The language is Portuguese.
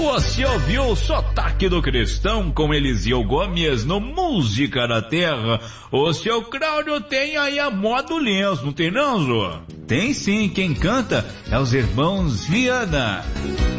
Você ouviu o Sotaque do Cristão com Eliseu Gomes no Música da Terra? O seu Cláudio tem aí a modo lenço, não tem não, Zô? Tem sim, quem canta é os irmãos Viana.